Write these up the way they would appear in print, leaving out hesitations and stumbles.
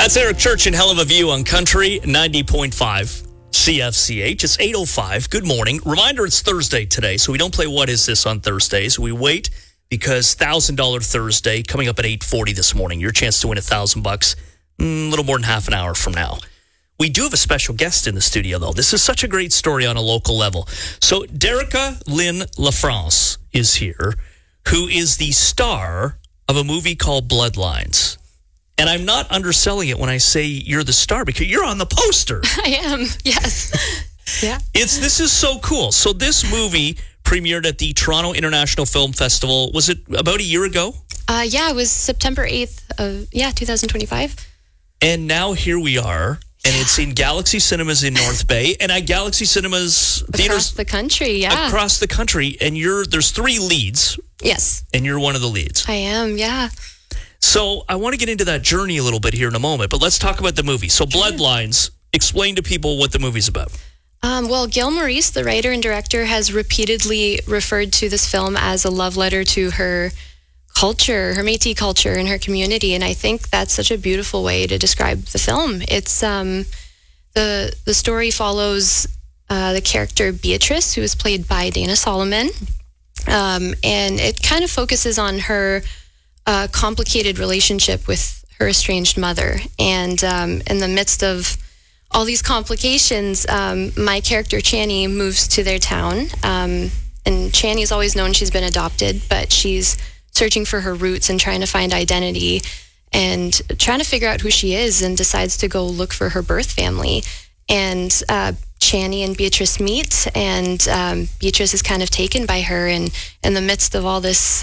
That's Eric Church and Hell of a View on Country 90.5 CFCH. It's 8:05. Good morning. Reminder, it's Thursday today, so we don't play What Is This on Thursdays. We wait because $1,000 Thursday coming up at 8:40 this morning. Your chance to win $1,000 a little more than half an hour from now. We do have a special guest in the studio, though. This is such a great story on a local level. So Derica Lynn LaFrance is here, who is the star of a movie called Bloodlines. And I'm not underselling it when I say you're the star, because you're on the poster. I am, yes. Yeah. This is so cool. So this movie premiered at the Toronto International Film Festival. Was it about a year ago? Yeah, it was September 8th of, 2025. And now here we are. And it's in Galaxy Cinemas in North Bay, and at Galaxy Cinemas theaters across the country, yeah. Across the country, and there's 3 leads. Yes. And you're one of the leads. I am, yeah. So I want to get into that journey a little bit here in a moment, but let's talk about the movie. So Bloodlines, explain to people what the movie's about. Well, Gail Maurice, the writer and director, has repeatedly referred to this film as a love letter to her culture, her Métis culture and her community, and I think that's such a beautiful way to describe the film. It's the story follows the character Beatrice, who is played by Dana Solomon, and it kind of focuses on her complicated relationship with her estranged mother. And in the midst of all these complications, my character Chani moves to their town, and Chani's always known she's been adopted, but she's searching for her roots and trying to find identity and trying to figure out who she is, and decides to go look for her birth family. And Chani and Beatrice meet, and Beatrice is kind of taken by her, and in the midst of all this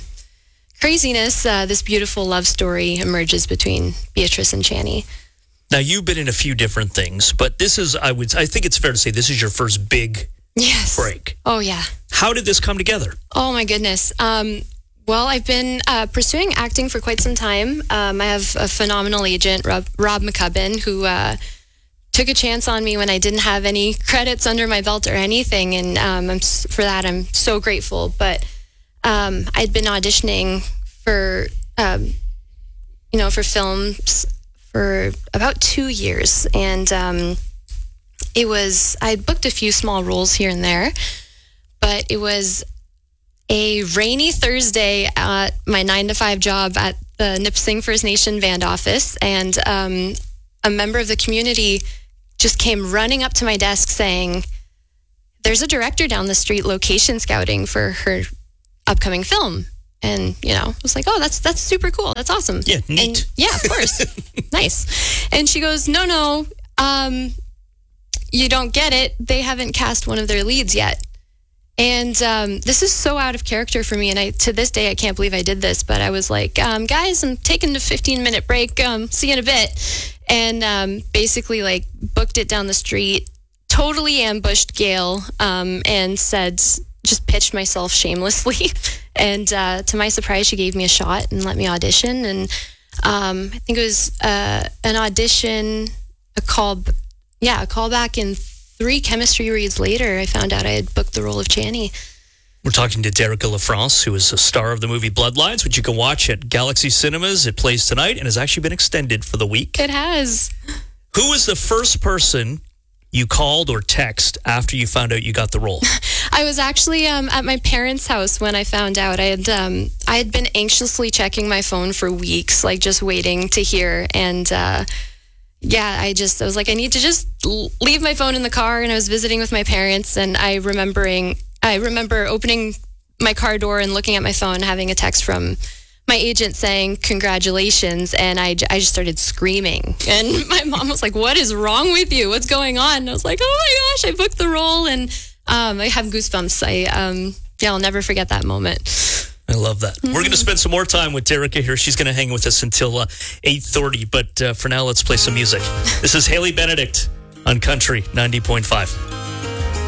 craziness, this beautiful love story emerges between Beatrice and Chani. Now, you've been in a few different things, but this is, I think it's fair to say, this is your first big break. Oh, yeah. How did this come together? Oh, my goodness. Well, I've been pursuing acting for quite some time. I have a phenomenal agent, Rob McCubbin, who took a chance on me when I didn't have any credits under my belt or anything, and for that I'm so grateful. But I'd been auditioning for films for about 2 years, and I'd booked a few small roles here and there, but it was a rainy Thursday at my 9-to-5 job at the Nipissing First Nation Band office, and a member of the community just came running up to my desk saying, "There's a director down the street location scouting for her upcoming film." And, I was like, "Oh, that's super cool. That's awesome." Yeah, neat. And, yeah, of course. Nice. And she goes, No, you don't get it. They haven't cast one of their leads yet. And this is so out of character for me. And to this day, I can't believe I did this. But I was like, guys, I'm taking a 15-minute break. See you in a bit. And basically, booked it down the street, totally ambushed Gail, and just pitched myself shamelessly. And to my surprise, she gave me a shot and let me audition. And I think it was an audition, a callback, and 3 chemistry reads later, I found out I had booked the role of Chani. We're talking to Derica LaFrance, who is a star of the movie Bloodlines, which you can watch at Galaxy Cinemas. It plays tonight and has actually been extended for the week. It has. Who was the first person you called or text after you found out you got the role? I was actually at my parents' house when I found out. I had been anxiously checking my phone for weeks, just waiting to hear. And I was like, I need to just leave my phone in the car. And I was visiting with my parents, and I remember opening my car door and looking at my phone, having a text from my agent saying, "Congratulations." And I just started screaming. And my mom was like, "What is wrong with you? What's going on?" And I was like, "Oh my gosh, I booked the role." And I have goosebumps. I'll never forget that moment. I love that. Mm-hmm. We're going to spend some more time with Derica here. She's going to hang with us until 8:30. But for now, let's play some music. This is Haley Benedict on Country 90.5.